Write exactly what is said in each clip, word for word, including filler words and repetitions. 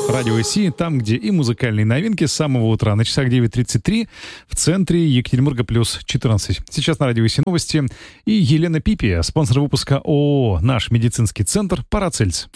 Радио Си, там, где и музыкальные новинки с самого утра. На часах девять тридцать три в центре Екатеринбурга плюс четырнадцать. Сейчас на Радио Си новости. И Елена Пипия, спонсор выпуска ООО «Наш медицинский центр Парацельс».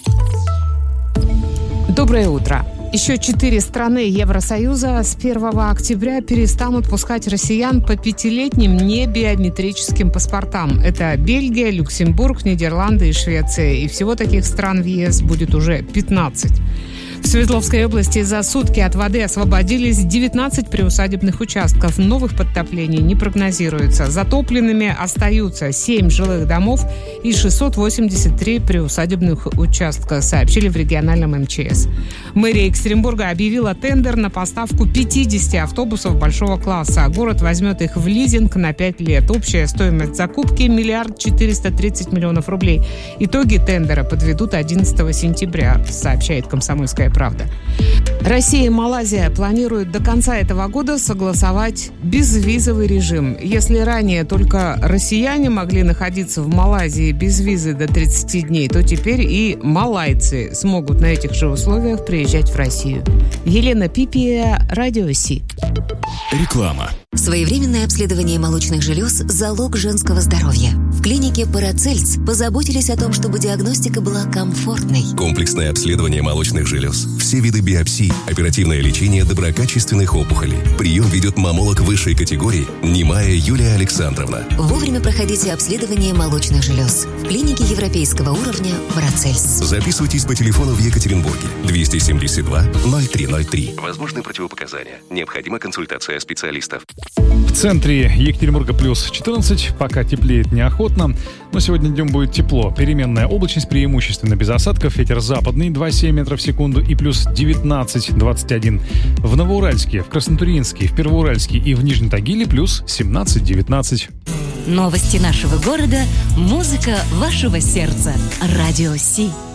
Доброе утро. Еще четыре страны Евросоюза с первого октября перестанут пускать россиян по пятилетним небиометрическим паспортам. Это Бельгия, Люксембург, Нидерланды и Швеция. И всего таких стран в ЕС будет уже пятнадцать. В Свердловской области за сутки от воды освободились девятнадцать приусадебных участков. Новых подтоплений не прогнозируется. Затопленными остаются семь жилых домов и шестьсот восемьдесят три приусадебных участка, сообщили в региональном эм че эс. Мэрия Екатеринбурга объявила тендер на поставку пятьдесят автобусов большого класса. Город возьмет их в лизинг на пять лет. Общая стоимость закупки – миллиард четыреста тридцать миллионов рублей. Итоги тендера подведут одиннадцатого сентября, сообщает «Комсомольская правда». Россия и Малайзия планируют до конца этого года согласовать безвизовый режим. Если ранее только россияне могли находиться в Малайзии без визы до тридцати дней, то теперь и малайцы смогут на этих же условиях приезжать в Россию. Елена Пипия, Радио Си. Реклама. Своевременное обследование молочных желез – залог женского здоровья. В клинике Парацельс позаботились о том, чтобы диагностика была комфортной. Комплексное обследование молочных желез, все виды биопсий, оперативное лечение доброкачественных опухолей. Прием ведет маммолог высшей категории Немая Юлия Александровна. Вовремя проходите обследование молочных желез. В клинике европейского уровня Парацельс. Записывайтесь по телефону в Екатеринбурге двести семьдесят два ноль три ноль три. Возможны противопоказания. Необходима консультация специалистов. В центре Екатеринбурга плюс четырнадцать, пока теплеет неохотно, но сегодня днем будет тепло. Переменная облачность, преимущественно без осадков, ветер западный двадцать семь метров в секунду и плюс девятнадцать двадцать один. В Новоуральске, в Краснотурьинске, в Первоуральске и в Нижнем Тагиле плюс семнадцать девятнадцать. Новости нашего города, музыка вашего сердца. Радио Си.